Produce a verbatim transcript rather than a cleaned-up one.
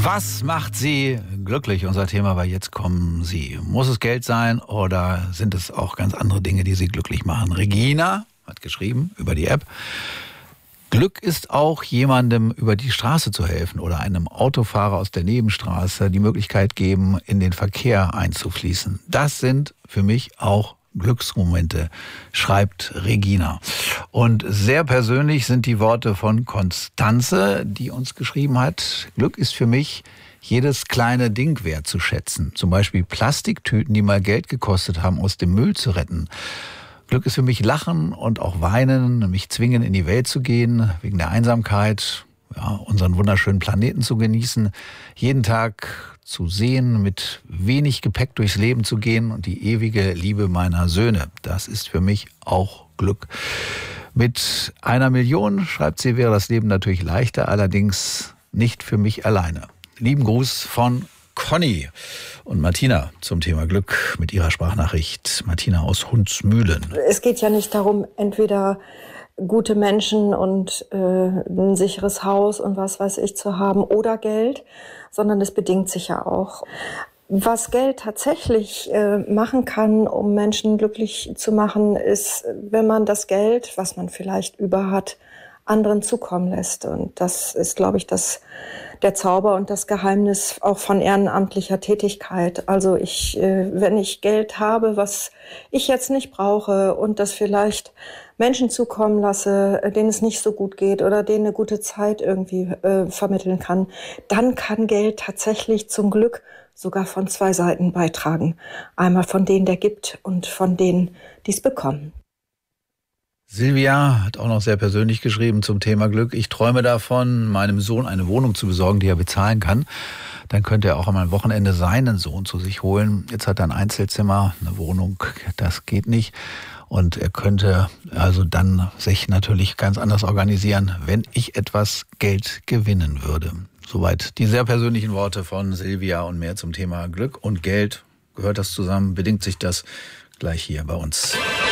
Was macht Sie glücklich? Unser Thema war Jetzt kommen Sie. Muss es Geld sein oder sind es auch ganz andere Dinge, die Sie glücklich machen? Regina hat geschrieben über die App: Glück ist auch, jemandem über die Straße zu helfen oder einem Autofahrer aus der Nebenstraße die Möglichkeit geben, in den Verkehr einzufließen. Das sind für mich auch Glücksmomente, schreibt Regina. Und sehr persönlich sind die Worte von Konstanze, die uns geschrieben hat: Glück ist für mich, jedes kleine Ding wertzuschätzen. Zum Beispiel Plastiktüten, die mal Geld gekostet haben, aus dem Müll zu retten. Glück ist für mich Lachen und auch Weinen, mich zwingen, in die Welt zu gehen, wegen der Einsamkeit, ja, unseren wunderschönen Planeten zu genießen, jeden Tag zu sehen, mit wenig Gepäck durchs Leben zu gehen und die ewige Liebe meiner Söhne. Das ist für mich auch Glück. Mit einer Million, schreibt sie, wäre das Leben natürlich leichter, allerdings nicht für mich alleine. Lieben Gruß von Conny. Und Martina zum Thema Glück mit ihrer Sprachnachricht. Martina aus Hundsmühlen. Es geht ja nicht darum, entweder gute Menschen und äh, ein sicheres Haus und was weiß ich zu haben oder Geld, sondern es bedingt sich ja auch. Was Geld tatsächlich äh, machen kann, um Menschen glücklich zu machen, ist, wenn man das Geld, was man vielleicht über hat, anderen zukommen lässt. Und das ist, glaube ich, das, der Zauber und das Geheimnis auch von ehrenamtlicher Tätigkeit. Also ich, äh, wenn ich Geld habe, was ich jetzt nicht brauche und das vielleicht Menschen zukommen lasse, denen es nicht so gut geht oder denen eine gute Zeit irgendwie äh, vermitteln kann, dann kann Geld tatsächlich zum Glück sogar von zwei Seiten beitragen. Einmal von denen, der gibt, und von denen, die es bekommen. Silvia hat auch noch sehr persönlich geschrieben zum Thema Glück: Ich träume davon, meinem Sohn eine Wohnung zu besorgen, die er bezahlen kann. Dann könnte er auch am Wochenende seinen Sohn zu sich holen. Jetzt hat er ein Einzelzimmer, eine Wohnung, das geht nicht. Und er könnte also dann sich natürlich ganz anders organisieren, wenn ich etwas Geld gewinnen würde. Soweit die sehr persönlichen Worte von Silvia und mehr zum Thema Glück und Geld. Gehört das zusammen? Bedingt sich das? Gleich hier bei uns.